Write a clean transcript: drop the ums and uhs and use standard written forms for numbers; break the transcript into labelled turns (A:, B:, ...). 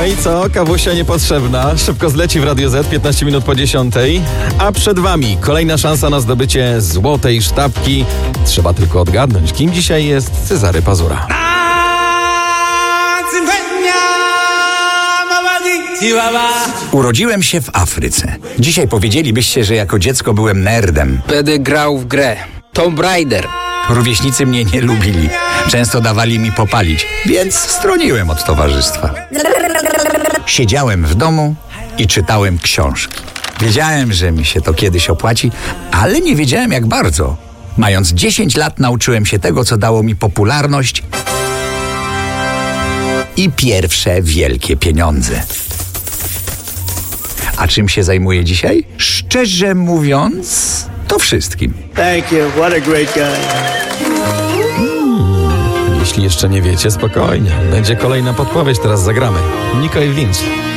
A: No i co? Kawusia niepotrzebna. Szybko zleci w Radio Z, 15 minut po 10. A przed wami kolejna szansa na zdobycie złotej sztabki. Trzeba tylko odgadnąć, kim dzisiaj jest Cezary Pazura.
B: Urodziłem się w Afryce. Dzisiaj powiedzielibyście, że jako dziecko byłem nerdem.
C: Będę grał w grę Tomb Raider.
B: Rówieśnicy mnie nie lubili. Często dawali mi popalić, więc stroniłem od towarzystwa. Siedziałem w domu i czytałem książki. Wiedziałem, że mi się to kiedyś opłaci, ale nie wiedziałem jak bardzo. Mając 10 lat nauczyłem się tego, co dało mi popularność i pierwsze wielkie pieniądze. A czym się zajmuję dzisiaj? Szczerze mówiąc, to wszystkim.
D: Thank you. What a great guy.
A: Jeśli jeszcze nie wiecie, spokojnie. Będzie kolejna podpowiedź, teraz zagramy. Nicole Lynch.